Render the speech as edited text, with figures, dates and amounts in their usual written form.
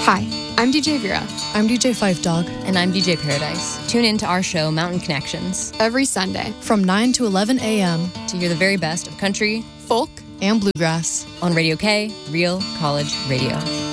Hi, I'm DJ Vera. I'm DJ Fife Dog. And I'm DJ Paradise. Tune in to our show, Mountain Connections, Every Sunday from 9 to 11 a.m. to hear the very best of country, folk, and bluegrass on Radio K, Real College Radio.